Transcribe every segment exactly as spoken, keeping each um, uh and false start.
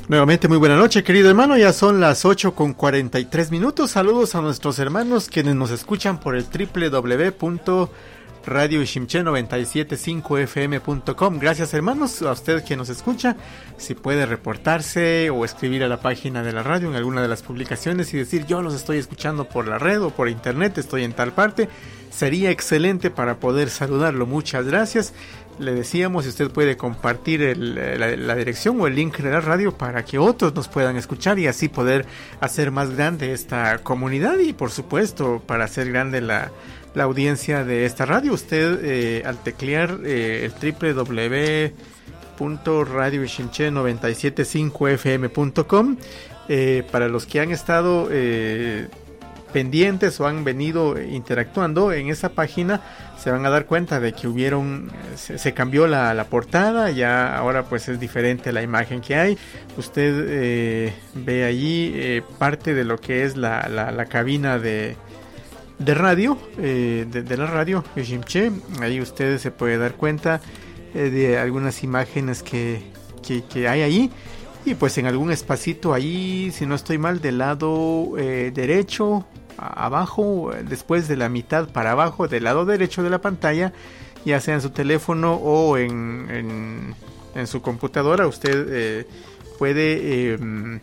Nuevamente muy buena noche, querido hermano, ya son las ocho con cuarenta y tres minutos. Saludos a nuestros hermanos quienes nos escuchan por el doble u doble u doble u punto radio ishimché noventa y siete punto cinco efe eme punto com. Gracias, hermanos, a usted que nos escucha. Si puede reportarse o escribir a la página de la radio en alguna de las publicaciones y decir yo los estoy escuchando por la red o por internet, estoy en tal parte, sería excelente para poder saludarlo. Muchas gracias. Le decíamos, si usted puede compartir el, la, la dirección o el link de la radio para que otros nos puedan escuchar y así poder hacer más grande esta comunidad y por supuesto para hacer grande la, la audiencia de esta radio. Usted eh, al teclear eh, el doble u doble u doble u punto radio ishimché noventa y siete punto cinco efe eme punto com, eh, para los que han estado eh, pendientes o han venido interactuando en esa página, se van a dar cuenta de que hubieron, se, se cambió la, la portada, ya ahora pues es diferente la imagen que hay. Usted eh, ve allí eh, parte de lo que es la, la, la cabina de, de radio, eh, de, de la radio Ishimché. Ahí usted se puede dar cuenta eh, de algunas imágenes que, que, que hay allí. Y pues en algún espacito ahí, si no estoy mal, del lado eh, derecho, a, abajo, después de la mitad para abajo, del lado derecho de la pantalla, ya sea en su teléfono o en, en, en su computadora, usted eh, puede eh,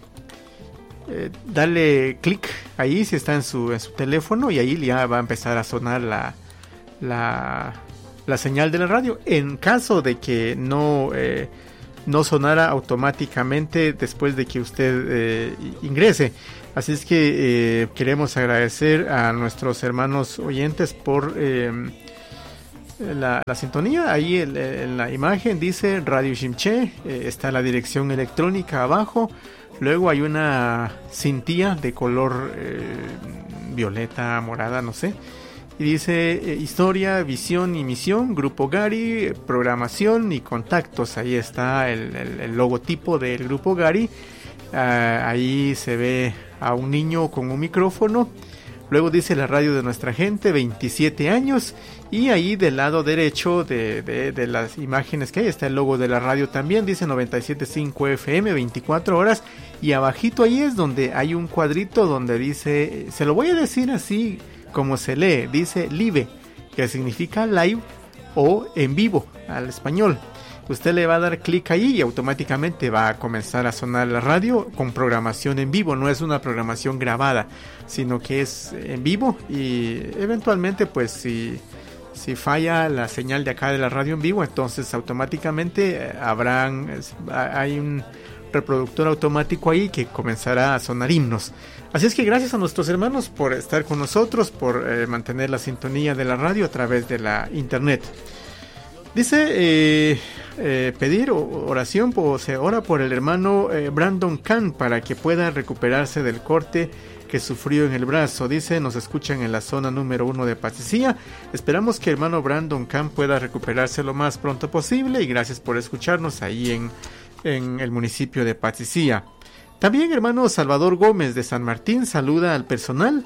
eh, darle clic ahí si está en su, en su teléfono y ahí ya va a empezar a sonar la, la, la señal de la radio. En caso de que no... Eh, no sonara automáticamente después de que usted eh, ingrese. Así es que eh, queremos agradecer a nuestros hermanos oyentes por eh, la, la sintonía. Ahí en, en la imagen dice Radio Ishimché, eh, está la dirección electrónica abajo, luego hay una cintilla de color eh, violeta, morada, no sé. Y dice eh, historia, visión y misión, Grupo Gari, eh, programación y contactos. Ahí está el, el, el logotipo del Grupo Gari. Uh, ahí se ve a un niño con un micrófono. Luego dice la radio de nuestra gente, veintisiete años. Y ahí del lado derecho de, de, de las imágenes que hay está el logo de la radio también. Dice noventa y siete punto cinco efe eme, veinticuatro horas. Y abajito ahí es donde hay un cuadrito donde dice, se lo voy a decir así como se lee, dice live, que significa live o en vivo al español. Usted le va a dar clic ahí y automáticamente va a comenzar a sonar la radio con programación en vivo. No es una programación grabada, sino que es en vivo y eventualmente pues si, si falla la señal de acá de la radio en vivo, entonces automáticamente habrán, hay un reproductor automático ahí que comenzará a sonar himnos. Así es que gracias a nuestros hermanos por estar con nosotros, por eh, mantener la sintonía de la radio a través de la internet. Dice eh, eh, pedir oración, o se ora por el hermano eh, Brandon Kahn para que pueda recuperarse del corte que sufrió en el brazo. Dice, nos escuchan en la zona número uno de Patsicía. Esperamos que el hermano Brandon Kahn pueda recuperarse lo más pronto posible y gracias por escucharnos ahí en, en el municipio de Patsicía. También hermano Salvador Gómez de San Martín saluda al personal,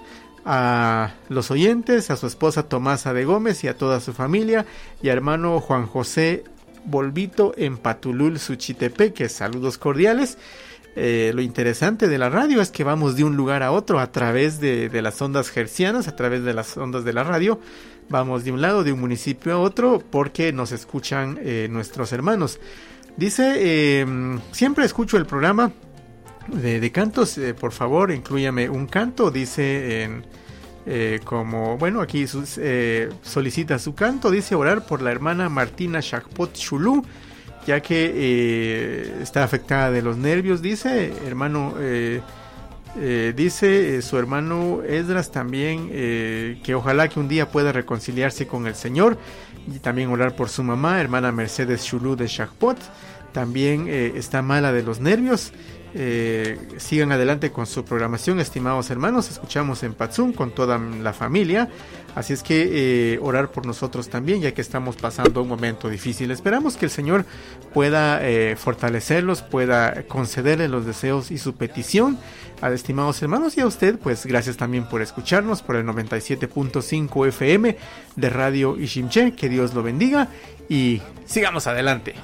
a los oyentes, a su esposa Tomasa de Gómez y a toda su familia, y a hermano Juan José Volvito en Patulul, Suchitepeque. Saludos cordiales. Eh, lo interesante de la radio es que vamos de un lugar a otro a través de, de las ondas hertzianas, a través de las ondas de la radio. Vamos de un lado, de un municipio a otro, porque nos escuchan eh, nuestros hermanos. Dice, eh, siempre escucho el programa De, de cantos, eh, por favor inclúyame un canto, dice en, eh, como, bueno, aquí sus, eh, solicita su canto, dice orar por la hermana Martina Shakpot Shulú, ya que eh, está afectada de los nervios, dice, hermano, eh, eh, dice eh, su hermano Esdras también, eh, que ojalá que un día pueda reconciliarse con el Señor, y también orar por su mamá, hermana Mercedes Shulú de Shakpot, también eh, está mala de los nervios. Eh, sigan adelante con su programación, estimados hermanos. Escuchamos en Patzum con toda la familia. Así es que eh, orar por nosotros también, ya que estamos pasando un momento difícil. Esperamos que el Señor pueda eh, fortalecerlos, pueda concederle los deseos y su petición a estimados hermanos, y a usted, pues gracias también por escucharnos por el noventa y siete punto cinco efe eme de Radio Ishimché. Que Dios lo bendiga y sigamos adelante.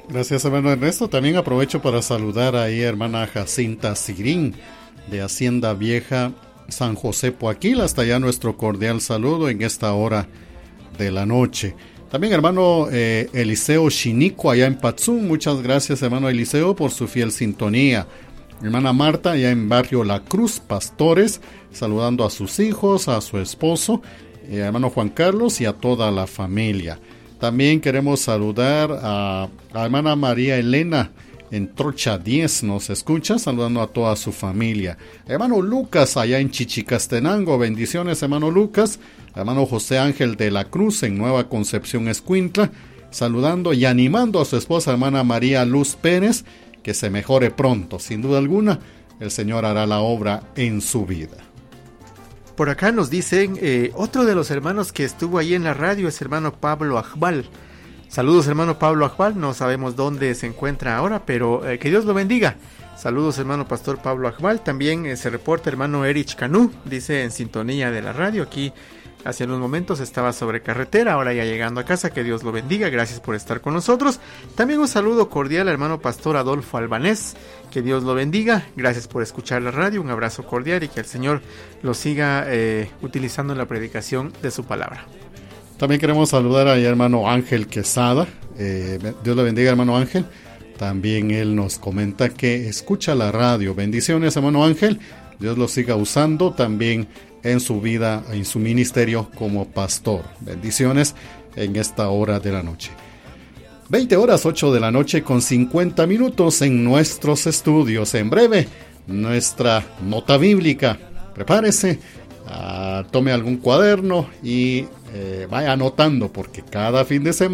Gracias, hermano Ernesto. También aprovecho para saludar ahí a hermana Jacinta Sirín de Hacienda Vieja, San José Poaquil. Hasta allá nuestro cordial saludo en esta hora de la noche. También hermano eh, Eliseo Chinico allá en Patzún. Muchas gracias, hermano Eliseo, por su fiel sintonía. Hermana Marta allá en Barrio La Cruz, Pastores, saludando a sus hijos, a su esposo, eh, hermano Juan Carlos y a toda la familia. También queremos saludar a, a hermana María Elena en Trocha diez, nos escucha, saludando a toda su familia. Hermano Lucas allá en Chichicastenango, bendiciones hermano Lucas. Hermano José Ángel de la Cruz en Nueva Concepción Escuintla, saludando y animando a su esposa hermana María Luz Pérez, que se mejore pronto. Sin duda alguna, el Señor hará la obra en su vida. Por acá nos dicen, eh, otro de los hermanos que estuvo ahí en la radio es hermano Pablo Ajbal. Saludos hermano Pablo Ajbal, no sabemos dónde se encuentra ahora, pero eh, que Dios lo bendiga. Saludos hermano pastor Pablo Ajbal. También eh, se reporta hermano Erich Canú, dice en sintonía de la radio. Aquí hace unos momentos estaba sobre carretera, ahora ya llegando a casa, que Dios lo bendiga, gracias por estar con nosotros. También un saludo cordial al hermano pastor Adolfo Albanés, que Dios lo bendiga, gracias por escuchar la radio, un abrazo cordial y que el Señor lo siga eh, utilizando en la predicación de su palabra. También queremos saludar al hermano Ángel Quesada, eh, Dios lo bendiga hermano Ángel. También él nos comenta que escucha la radio. Bendiciones hermano Ángel, Dios lo siga usando también en su vida, en su ministerio como pastor. Bendiciones en esta hora de la noche. veinte horas, ocho de la noche con cincuenta minutos en nuestros estudios. En breve, nuestra nota bíblica. Prepárese, uh, tome algún cuaderno y eh, vaya anotando, porque cada fin de semana